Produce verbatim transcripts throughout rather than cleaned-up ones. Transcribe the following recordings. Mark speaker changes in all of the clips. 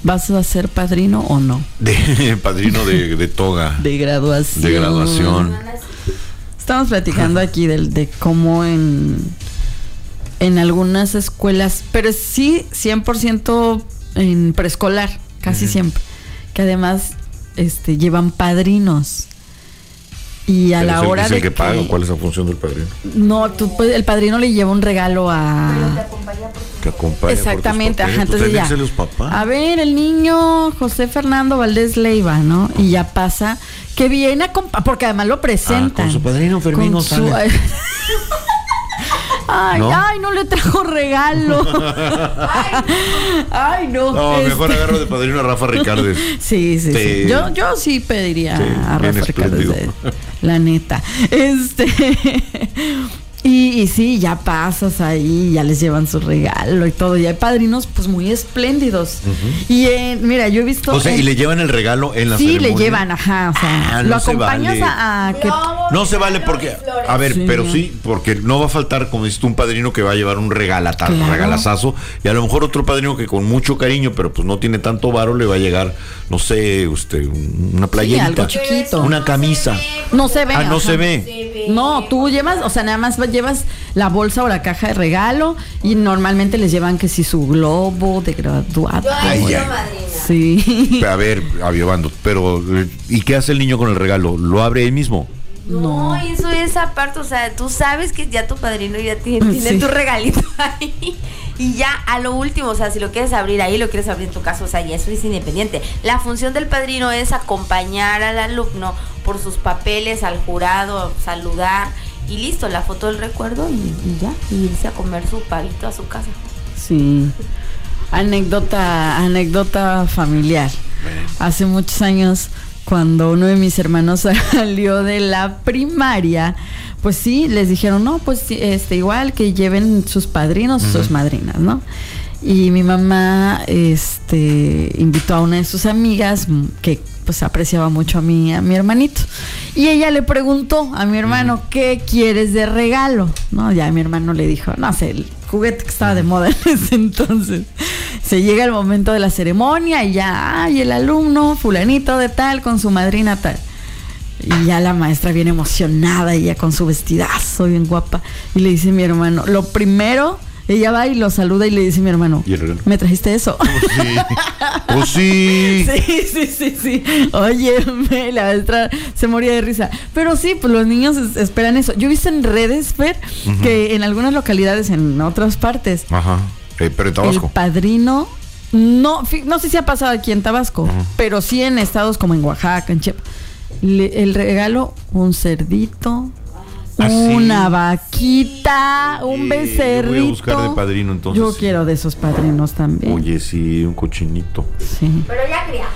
Speaker 1: ¿Vas a ser padrino o no?
Speaker 2: De padrino de, de toga.
Speaker 1: De graduación.
Speaker 2: De graduación.
Speaker 1: Estamos platicando aquí de, de cómo en, en algunas escuelas, pero sí cien por ciento en preescolar, casi uh-huh. siempre, que además este, llevan padrinos. Y a
Speaker 2: ¿Pero
Speaker 1: la
Speaker 2: es el,
Speaker 1: hora
Speaker 2: es el
Speaker 1: de
Speaker 2: que
Speaker 1: que
Speaker 2: paga? ¿Cuál es la función del padrino?
Speaker 1: No, tú, pues, el padrino le lleva un regalo a...
Speaker 3: Pero te acompaña por tu...
Speaker 2: Te acompaña.
Speaker 1: Exactamente,
Speaker 2: por tus
Speaker 1: ajá, entonces ya.
Speaker 2: Los papás.
Speaker 1: A ver, el niño José Fernando Valdés Leiva, ¿no? Y ya pasa que viene a compa- porque además lo presentan.
Speaker 2: Ah, con su padrino Fermín González.
Speaker 1: Su... Ay,
Speaker 2: ¿No?
Speaker 1: ay, no le trajo regalo. Ay, no.
Speaker 2: No,
Speaker 1: este...
Speaker 2: mejor agarro de padrino a Rafa Ricardes.
Speaker 1: Sí, sí,
Speaker 2: Te...
Speaker 1: sí. Yo, yo sí pediría
Speaker 2: sí,
Speaker 1: a Rafa Ricardes, de, la neta. Este. Y, y sí, ya pasas ahí, ya les llevan su regalo y todo. Y hay padrinos, pues, muy espléndidos. Uh-huh. Y eh, mira, yo he visto...
Speaker 2: O sea,
Speaker 1: en...
Speaker 2: ¿y le llevan el regalo en la
Speaker 1: sí,
Speaker 2: ceremonia?
Speaker 1: Sí, le llevan, ajá, o sea,
Speaker 2: ah,
Speaker 1: lo
Speaker 2: no
Speaker 1: acompañas
Speaker 2: vale.
Speaker 1: a, a que...
Speaker 2: No se vale porque... A ver,
Speaker 1: sí.
Speaker 2: pero sí, porque no va a faltar, como dices tú, un padrino que va a llevar un regalata,
Speaker 1: claro.
Speaker 2: regalazazo, y a lo mejor otro padrino que con mucho cariño, pero pues no tiene tanto varo, le va a llegar, no sé, usted, una playerita.
Speaker 1: Sí, algo chiquito.
Speaker 2: Una camisa.
Speaker 1: No se ve.
Speaker 2: Ah, no
Speaker 1: ajá.
Speaker 2: se ve.
Speaker 1: No, tú llevas, o sea, nada más llevas la bolsa o la caja de regalo y normalmente les llevan que si su globo de graduado.
Speaker 3: Yo he sido madrina.
Speaker 1: Sí.
Speaker 2: A ver, aviovando, pero ¿y qué hace el niño con el regalo? ¿Lo abre él mismo?
Speaker 3: No, no, eso es aparte, o sea, tú sabes que ya tu padrino ya tiene, tiene sí. tu regalito ahí. Y ya a lo último, o sea, si lo quieres abrir ahí, lo quieres abrir en tu casa, o sea, y eso es independiente. La función del padrino es acompañar al alumno por sus papeles, al jurado, saludar y listo, la foto del recuerdo y, y ya, y irse a comer su pavito a su casa.
Speaker 1: Sí. Anécdota, anécdota familiar. Hace muchos años, cuando uno de mis hermanos salió de la primaria, pues sí, les dijeron, no, pues este igual que lleven sus padrinos, uh-huh. sus madrinas, ¿no? Y mi mamá este invitó a una de sus amigas que pues apreciaba mucho a mi, a mi hermanito. Y ella le preguntó a mi hermano, uh-huh. ¿qué quieres de regalo? No, ya mi hermano le dijo, no sé, el juguete que estaba de moda en ese entonces. Se llega el momento de la ceremonia y ya, ay, el alumno fulanito de tal con su madrina tal. Y ya la maestra bien emocionada, ella con su vestidazo bien guapa. Y le dice a mi hermano, lo primero, ella va y lo saluda y le dice a mi hermano, ¿me trajiste eso?
Speaker 2: Oh, sí. Oh, sí.
Speaker 1: Sí, sí, sí, sí. Oye, la maestra se moría de risa. Pero sí, pues los niños es, esperan eso. Yo he visto en redes, Fer, uh-huh. que en algunas localidades, en otras partes,
Speaker 2: ajá. Eh, pero en Tabasco.
Speaker 1: El padrino, no, no sé si ha pasado aquí en Tabasco, uh-huh. pero sí en estados como en Oaxaca, en Chiapas. Le, el regalo, un cerdito, ¿ah, una sí? vaquita, un eh, becerrito.
Speaker 2: Yo voy a buscar de padrino entonces.
Speaker 1: Yo quiero de esos padrinos también.
Speaker 2: Oye, sí, un cochinito.
Speaker 1: Sí.
Speaker 3: Pero ya criado.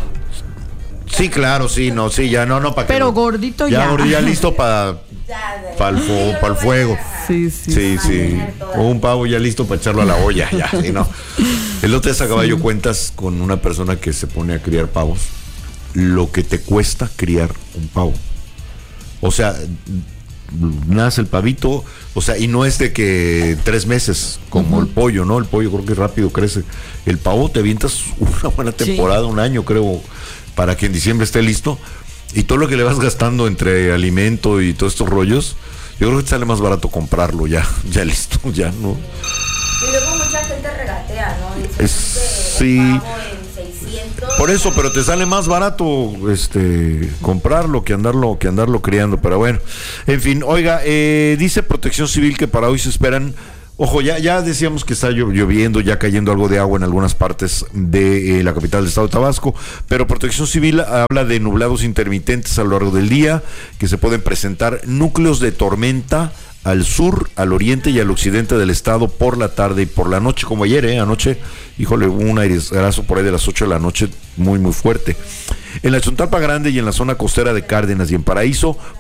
Speaker 2: Sí, claro, sí, no, sí, ya no, no, para que.
Speaker 1: Pero
Speaker 2: no,
Speaker 1: gordito
Speaker 2: ya.
Speaker 1: Ya,
Speaker 2: gordito, ya listo para para el, fo, pa el fuego.
Speaker 1: Sí, sí.
Speaker 2: Sí, sí. O un pavo ya listo para echarlo a la olla, ya, sí, no. El otro día sacaba sí. yo cuentas con una persona que se pone a criar pavos. Lo que te cuesta criar un pavo. O sea, nace el pavito, o sea, y no es de que tres meses, como uh-huh. el pollo, ¿no? El pollo creo que rápido crece. El pavo te avientas una buena temporada, sí. un año creo, para que en diciembre esté listo. Y todo lo que le vas gastando entre alimento y todos estos rollos, yo creo que te sale más barato comprarlo ya, ya listo, ya, ¿no?
Speaker 3: Y luego mucha gente regatea, ¿no? Dice,
Speaker 2: es, sí.
Speaker 3: El pavo en seiscientos.
Speaker 2: Por eso, pero te sale más barato este comprarlo que andarlo, que andarlo criando, pero bueno. En fin, oiga, eh, dice Protección Civil que para hoy se esperan. Ojo, ya, ya decíamos que está lloviendo, ya cayendo algo de agua en algunas partes de eh, la capital del estado de Tabasco, pero Protección Civil habla de nublados intermitentes a lo largo del día, que se pueden presentar núcleos de tormenta al sur, al oriente y al occidente del estado por la tarde y por la noche, como ayer, ¿eh? Anoche, híjole, hubo un aireazo por ahí de las ocho de la noche muy, muy fuerte. En la Chontalpa Grande y en la zona costera de Cárdenas y en Paraíso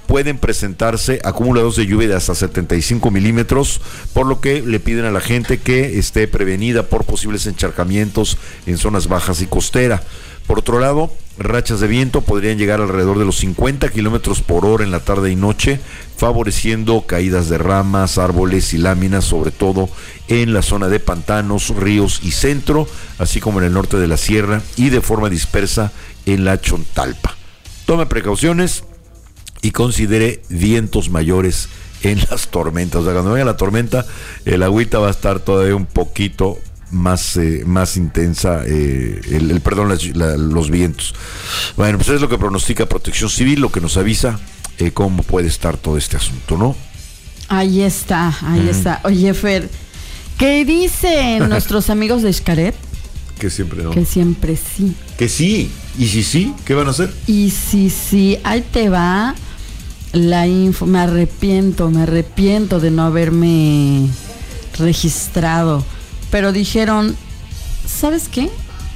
Speaker 2: pueden presentarse acumulados de lluvia de hasta setenta y cinco milímetros, por lo que le piden a la gente que esté prevenida por posibles encharcamientos en zonas bajas y costera. Por otro lado, rachas de viento podrían llegar alrededor de los cincuenta kilómetros por hora en la tarde y noche, favoreciendo caídas de ramas, árboles y láminas, sobre todo en la zona de pantanos, ríos y centro, así como en el norte de la sierra y de forma dispersa en la Chontalpa. Tome precauciones y considere vientos mayores en las tormentas. O sea, cuando venga la tormenta, el agüita va a estar todavía un poquito más eh, más intensa, eh, el, el perdón, las, la, los vientos. Bueno, pues es lo que pronostica Protección Civil, lo que nos avisa eh, cómo puede estar todo este asunto, ¿no?
Speaker 1: Ahí está, ahí mm. está. Oye, Fer, ¿qué dicen nuestros amigos de Xcaret?
Speaker 2: Que siempre no.
Speaker 1: Que siempre sí.
Speaker 2: Que sí. ¿Y si sí? ¿Qué van a hacer?
Speaker 1: Y si sí, ahí te va la info. Me arrepiento, me arrepiento de no haberme registrado. Pero dijeron, ¿sabes qué?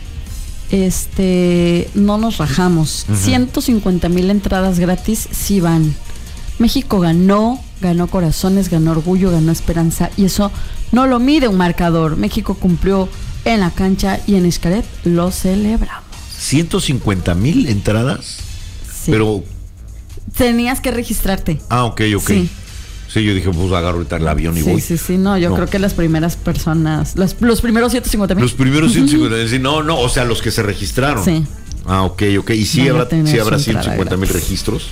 Speaker 1: Este, no nos rajamos. Uh-huh. ciento cincuenta mil entradas gratis sí van. México ganó, ganó corazones, ganó orgullo, ganó esperanza. Y eso no lo mide un marcador. México cumplió en la cancha y en Xcaret lo celebramos.
Speaker 2: ¿ciento cincuenta mil entradas?
Speaker 1: Sí.
Speaker 2: Pero
Speaker 1: tenías que registrarte.
Speaker 2: Ah, ok, ok.
Speaker 1: Sí.
Speaker 2: Sí, yo dije, pues agarro ahorita el avión y
Speaker 1: sí,
Speaker 2: voy.
Speaker 1: Sí, sí, sí, no, yo no. creo que las primeras personas, los, los primeros ciento cincuenta mil.
Speaker 2: Los primeros ciento cincuenta mil, no, no, o sea, los que se registraron.
Speaker 1: Sí.
Speaker 2: Ah, ok, ok. ¿Y sí habrá, sí habrá ciento cincuenta mil registros?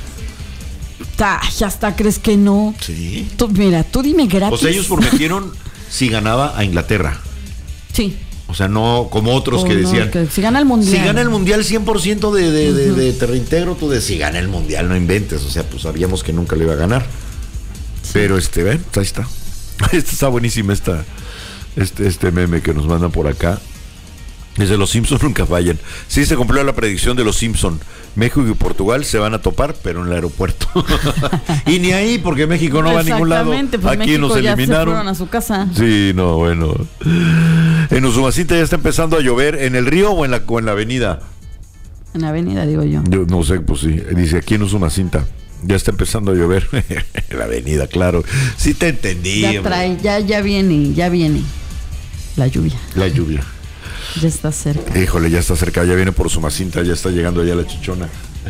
Speaker 1: Ay, hasta crees que no.
Speaker 2: Sí.
Speaker 1: Tú, mira, tú dime gratis.
Speaker 2: O sea, ellos prometieron si ganaba a Inglaterra.
Speaker 1: Sí.
Speaker 2: O sea, no como otros oh, que decían.
Speaker 1: No, que si gana el mundial.
Speaker 2: Si gana el mundial cien por ciento de, de, de, uh-huh. de, de te reintegro, tú de si gana el mundial, no inventes. O sea, pues sabíamos que nunca le iba a ganar. Sí. Pero este, ven, ahí está. Esta está buenísima esta, este, este meme que nos mandan por acá. Desde los Simpsons nunca fallan. Sí, se cumplió la predicción de los Simpsons. México y Portugal se van a topar, pero en el aeropuerto. Y ni ahí, porque México no va a ningún lado.
Speaker 1: Pues
Speaker 2: aquí
Speaker 1: México
Speaker 2: nos eliminaron.
Speaker 1: Ya se fueron a su casa.
Speaker 2: Sí, no, bueno. En Usumacinta ya está empezando a llover. ¿En el río o en la, o en la avenida?
Speaker 1: En la avenida, digo yo.
Speaker 2: Yo no sé, pues sí. Dice aquí en Usumacinta. Ya está empezando a llover. En la avenida, claro. Sí te entendí.
Speaker 1: Ya trae, ya, ya viene, ya viene la lluvia.
Speaker 2: La lluvia.
Speaker 1: Ya está cerca.
Speaker 2: Híjole, ya está cerca, ya viene por Usumacinta, ya está llegando allá la chichona.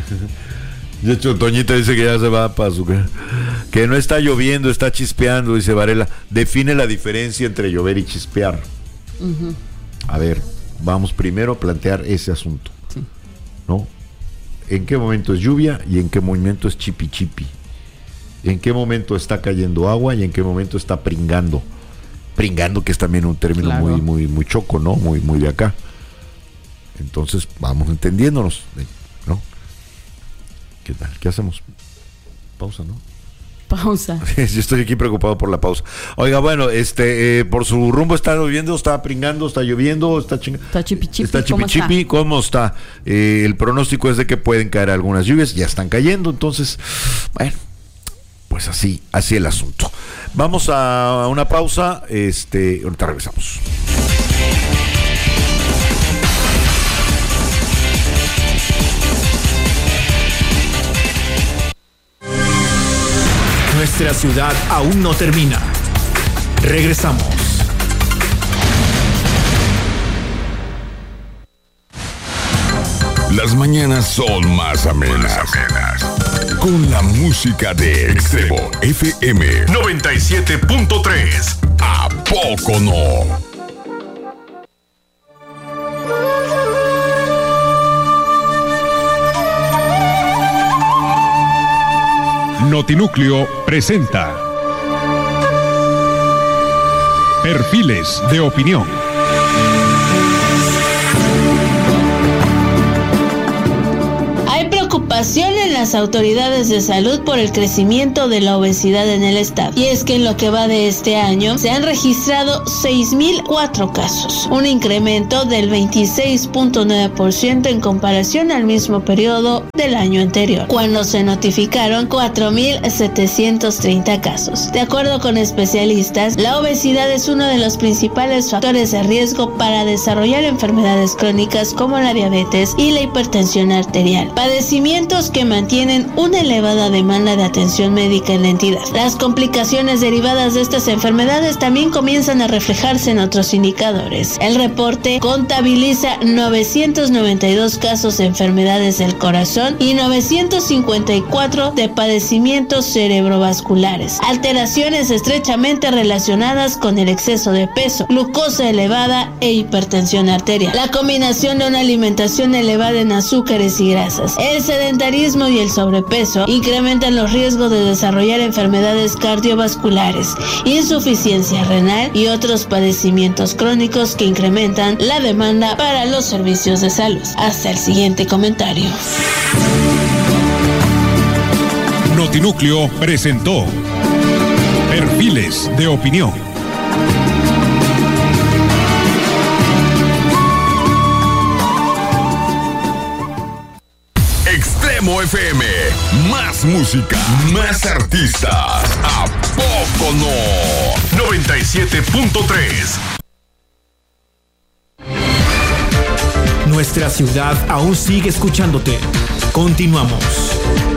Speaker 2: De hecho, Toñita dice que ya se va para su casa. Que no está lloviendo, está chispeando, dice Varela. Define la diferencia entre llover y chispear. Uh-huh. A ver, vamos primero a plantear ese asunto. Sí. ¿No? ¿En qué momento es lluvia y en qué momento es chipi chipi? ¿En qué momento está cayendo agua y en qué momento está pringando? Pringando, que es también un término claro. muy, muy, muy choco, ¿no? Muy, muy de acá. Entonces, vamos entendiéndonos, ¿no? ¿Qué tal? ¿Qué hacemos? Pausa, ¿no?
Speaker 1: Pausa.
Speaker 2: Yo estoy aquí preocupado por la pausa. Oiga, bueno, este, eh, por su rumbo está lloviendo, está pringando, está lloviendo, está chingando.
Speaker 1: Está chipi chipi.
Speaker 2: Está chipi chipi. ¿Cómo está? Eh, el pronóstico es de que pueden caer algunas lluvias, ya están cayendo, entonces, bueno, pues así, así el asunto. Vamos a una pausa, este, ahorita regresamos.
Speaker 4: Nuestra ciudad aún no termina. Regresamos.
Speaker 5: Las mañanas son más amenas. Con la música de Extremo F M noventa y siete punto tres. ¿A poco no?
Speaker 6: Notinúcleo presenta Perfiles de Opinión.
Speaker 7: Hay preocupación en las autoridades de salud por el crecimiento de la obesidad en el estado. Y es que en lo que va de este año se han registrado seis mil cuatro casos, un incremento del veintiséis punto nueve por ciento en comparación al mismo periodo del año anterior, cuando se notificaron cuatro mil setecientos treinta casos. De acuerdo con especialistas, la obesidad es uno de los principales factores de riesgo para desarrollar enfermedades crónicas como la diabetes y la hipertensión arterial, padecimientos que mantienen tienen una elevada demanda de atención médica en la entidad. Las complicaciones derivadas de estas enfermedades también comienzan a reflejarse en otros indicadores. El reporte contabiliza novecientos noventa y dos casos de enfermedades del corazón y novecientos cincuenta y cuatro de padecimientos cerebrovasculares, alteraciones estrechamente relacionadas con el exceso de peso, glucosa elevada e hipertensión arterial. La combinación de una alimentación elevada en azúcares y grasas, el sedentarismo y el sobrepeso incrementan los riesgos de desarrollar enfermedades cardiovasculares, insuficiencia renal y otros padecimientos crónicos que incrementan la demanda para los servicios de salud. Hasta el siguiente comentario.
Speaker 6: Notinúcleo presentó Perfiles de Opinión.
Speaker 5: Extremo F M, más música, más artistas. ¿A poco no? noventa y siete punto tres.
Speaker 4: Nuestra ciudad aún sigue escuchándote. Continuamos.